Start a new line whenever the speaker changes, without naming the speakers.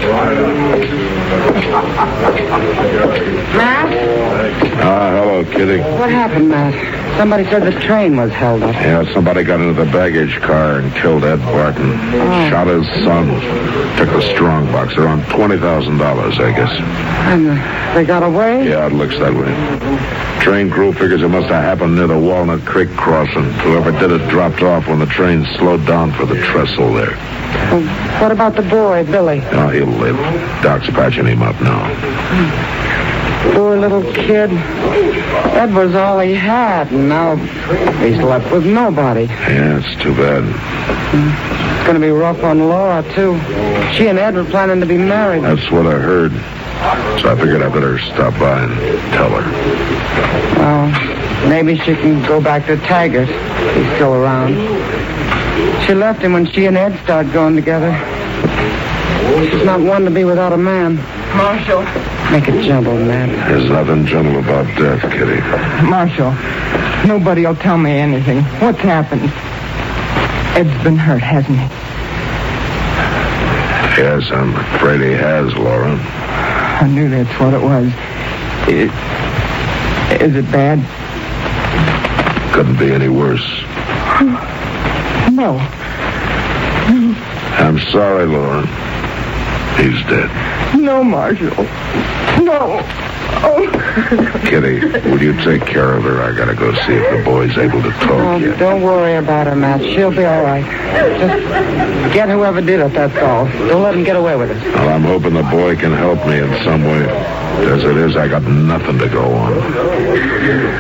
Matt?
Hello, Kitty.
What happened, Matt? Somebody said the train was held up.
Yeah, somebody got into the baggage car and killed Ed Barton. Shot his son. Took the strong box. Around $20,000, I guess.
And they got away?
Yeah, it looks that way. Train crew figures it must have happened near the Walnut Creek crossing. Whoever did it dropped off when the train slowed down for the trestle there.
Well, what about the boy, Billy?
Oh, he'll live. Doc's patching him up now.
Poor little kid. Ed was all he had, and now he's left with nobody.
Yeah, it's too bad.
It's going to be rough on Laura, too. She and Ed were planning to be married.
That's what I heard. So I figured I better stop by and tell her.
Well, maybe she can go back to Taggart. He's still around. She left him when she and Ed started going together. She's not one to be without a man.
Marshal.
Make it gentle, man.
There's nothing gentle about death, Kitty.
Marshal, nobody will tell me anything. What's happened? Ed's been hurt, hasn't he?
Yes, I'm afraid he has, Laura.
I knew that's what it was. Is it bad?
Couldn't be any worse.
No.
I'm sorry, Laura. He's dead.
No, Marshal. No. Oh.
Kitty, will you take care of her? I gotta go see if the boy's able to talk yet.
Don't worry about her, Matt. She'll be all right. Just get whoever did it, that's all. Don't let him get away with it.
Well, I'm hoping the boy can help me in some way. As it is, I got nothing to go on.